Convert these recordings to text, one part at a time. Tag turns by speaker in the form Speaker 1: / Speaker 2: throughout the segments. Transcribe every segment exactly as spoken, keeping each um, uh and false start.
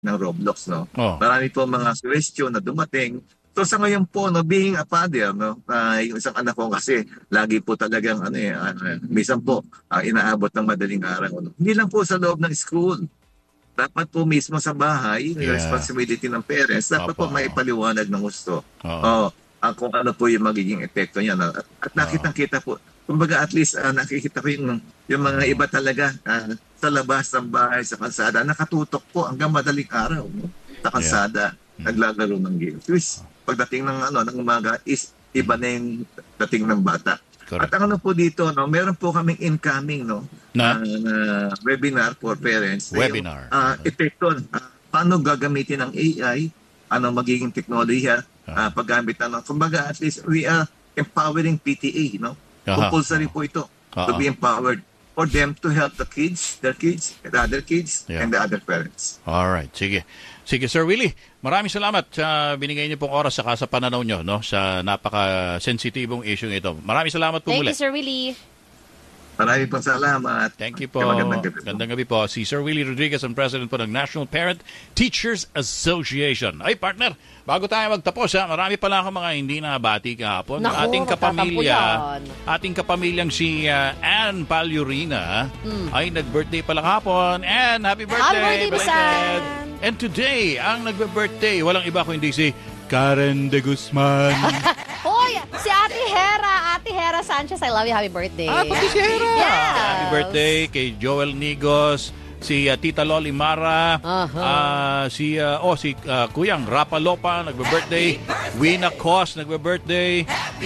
Speaker 1: ng Roblox, no?
Speaker 2: Oh.
Speaker 1: Marami po mga question na dumating. So sa ngayon po, no, being a father, no, uh, yung isang anak ko kasi lagi po talagang ano eh, uh, minsan po uh, inaabot ng madaling araw. No? Hindi lang po sa loob ng school. Dapat po mismo sa bahay, yung
Speaker 2: Yeah.
Speaker 1: responsibility ng parents, dapat
Speaker 2: Opo.
Speaker 1: po may paliwanag ng gusto.
Speaker 2: Oo.
Speaker 1: Oh, uh, kung ano po yung magiging epekto niya. No? At, at nakitang-kita po, kumbaga at least uh, nakikita ko yung, yung mga iba talaga uh, sa labas ng bahay, sa kalsada, nakatutok po hanggang madaling araw. No? Sa kalsada, yeah. naglalaro ng games. Which, pagdating ng ano ng umaga is iba na yung dating ng bata.
Speaker 2: Correct.
Speaker 1: At ang ano po dito, no, meron po kaming incoming no,
Speaker 2: Na?
Speaker 1: uh, na webinar for parents.
Speaker 2: Webinar.
Speaker 1: Yung, uh, epekto, uh, paano gagamitin ng A I, ano magiging teknolohiya, uh, paggamit ng, kumbaga at least we are empowering P T A, no?
Speaker 2: Aha.
Speaker 1: Compulsory po ito
Speaker 2: Aha.
Speaker 1: to be empowered for them to help the kids, their kids, the other kids,
Speaker 2: Yeah.
Speaker 1: and the other parents.
Speaker 2: Alright, sige. Sige, Sir Willie, maraming salamat sa binigay niyo pong oras saka sa pananaw niyo, no, sa napaka-sensitibong issue ito. Maraming salamat po
Speaker 3: Thank
Speaker 2: muli.
Speaker 3: you, Sir Willie.
Speaker 1: Maraming pong salamat.
Speaker 2: Thank you po.
Speaker 1: Magandang gabi po.
Speaker 2: Gandang gabi po. Si Sir Willie Rodriguez, ang President po ng National Parent Teachers Association. Ay, partner, bago tayo magtapos, ha, marami pala akong mga hindi nabati kahapon.
Speaker 3: Naku,
Speaker 2: ating kapamilya,
Speaker 3: magtatampo yan.
Speaker 2: ating kapamilyang si uh, Ann Palyurina
Speaker 3: Mm.
Speaker 2: ay nag-birthday pala kahapon. Ann, happy birthday!
Speaker 3: Happy birthday, Miss
Speaker 2: belated.
Speaker 3: Ann.
Speaker 2: And today, ang nagbe-birthday, walang iba kundi si Karen de Guzman.
Speaker 3: Hoy, si Ate Hera. Ate Hera Sanchez, I love you. Happy birthday.
Speaker 2: Ah, pati si Hera.
Speaker 3: Yes.
Speaker 2: Happy birthday kay Joel Nigos, si uh, Tita Loli Mara,
Speaker 3: Aha.
Speaker 2: ah, si uh, oh si uh, Kuyang Rapa Lopa nagbe-birthday, Wina Cos nagbe-birthday,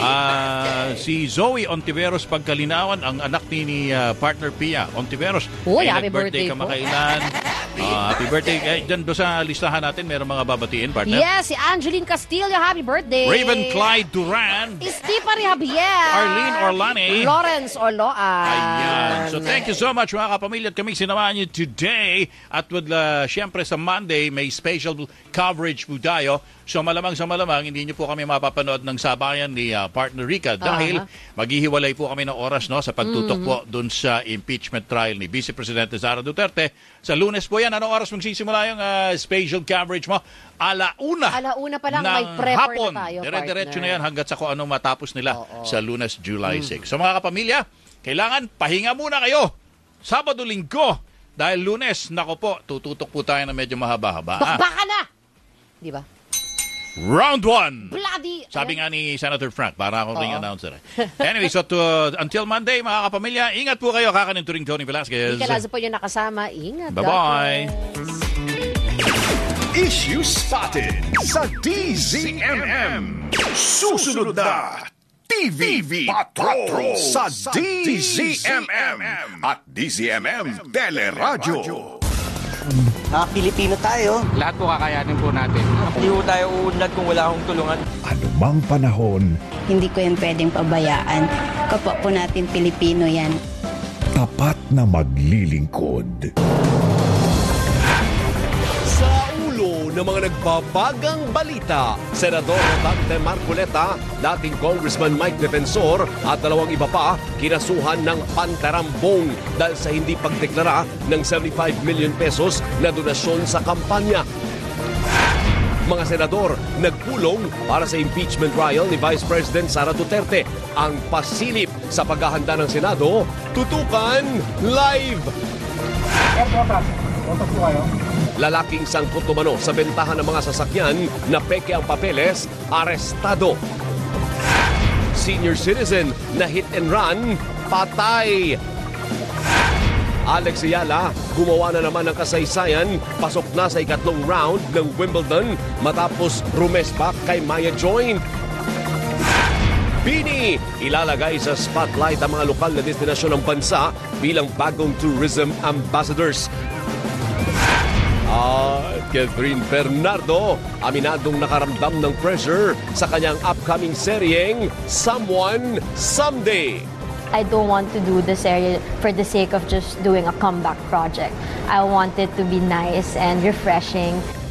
Speaker 2: ah, si Zoe Ontiveros Pagkalinawan, ang anak ni, ni uh, partner Pia Ontiveros.
Speaker 3: Uy,
Speaker 2: ay
Speaker 3: happy
Speaker 2: nag-birthday
Speaker 3: birthday po.
Speaker 2: kamakailan. Ah, happy birthday. Eh, dyan do sa listahan natin, meron mga babatiin, partner.
Speaker 3: Yes, si Angeline Castillo. Happy birthday.
Speaker 2: Raven Clyde Duran,
Speaker 3: Estipari Javier.
Speaker 2: Arlene Orlane.
Speaker 3: Lawrence Orloan.
Speaker 2: Ayan. So thank you so much mga kapamilya at kami sinamahan niyo today. At with, uh, syempre sa Monday may special coverage po tayo. So malamang sa malamang hindi niyo po kami mapapanood ng sabayan ni uh, partner Rica dahil
Speaker 3: Uh-huh.
Speaker 2: maghihiwalay po kami ng oras no sa pagtutok
Speaker 3: Mm-hmm.
Speaker 2: po dun sa impeachment trial ni Vice Presidente Sara Duterte. Sa Lunes po yan. Anong oras magsisimula yung uh, special coverage mo? Alauna.
Speaker 3: Alauna pa lang,
Speaker 2: ng
Speaker 3: may prepper
Speaker 2: hapon.
Speaker 3: na tayo,
Speaker 2: Dire-diretso
Speaker 3: partner.
Speaker 2: na yan hanggat sa kung anong matapos nila
Speaker 3: Oo.
Speaker 2: sa Lunes, July sixth. So mga kapamilya, kailangan pahinga muna kayo. Sabado, Linggo. Dahil Lunes, nako po, tututok po tayo na medyo mahaba-haba. Ah,
Speaker 3: Bakbaka na. Di ba?
Speaker 2: round one.
Speaker 3: Bloody.
Speaker 2: Sabi nga ni Senator Frank, para akong ring
Speaker 3: Oo.
Speaker 2: announcer. Anyway, so to, uh, until Monday, mga kapamilya, ingat po kayo. Kakanin Turing Tony Velasquez.
Speaker 3: Ika Lazo po yung nakasama. Ingat.
Speaker 2: Bye-bye.
Speaker 3: God bless.
Speaker 4: Issue spotted sa D Z M M. Susunod na T V Patrol sa D Z M M at D Z M M Teleradyo.
Speaker 5: Mga Pilipino tayo.
Speaker 6: Lahat po kakayanin po natin.
Speaker 5: Hindi po tayo uunlad kung wala akong tulungan.
Speaker 7: Anumang panahon,
Speaker 8: Hindi ko yan pwedeng pabayaan. Kapwa po natin Pilipino yan.
Speaker 7: tapat na maglilingkod.
Speaker 9: Sa ulo ng mga nagbabagang balita, Senador Rodante Marcoleta, dating Congressman Mike Defensor at dalawang iba pa kinasuhan ng pantarambong dahil sa hindi pagdeklara ng seventy-five million pesos na donasyon sa kampanya. Mga senador nagpulong para sa impeachment trial ni Vice President Sara Duterte. Ang pasilip sa paghahanda ng Senado, tutukan live! Lalaking sangkot umano sa bentahan ng mga sasakyan na peke ang papeles, arestado. Senior citizen na hit and run, patay. Alex Ayala, gumawa na naman ng kasaysayan, pasok na sa ikatlong round ng Wimbledon matapos rumespa kay Maya Joint. Bini, ilalagay sa spotlight ang mga lokal na destinasyon ng bansa bilang bagong tourism ambassadors. At Catherine Bernardo, aminadong nakaramdam ng pressure sa kanyang upcoming seryeng Someone Someday.
Speaker 10: I don't want to do the series for the sake of just doing a comeback project. I want it to be nice and refreshing.